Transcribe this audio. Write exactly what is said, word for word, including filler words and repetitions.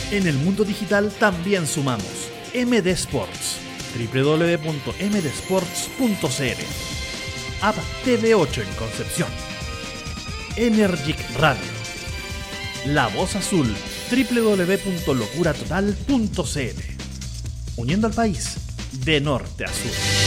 En el mundo digital también sumamos M D Sports, doble u doble u doble u punto m d sports punto c l, App T V ocho en Concepción, Energic Radio, La Voz Azul, doble u doble u doble u punto locura total punto c l, uniendo al país de norte a sur.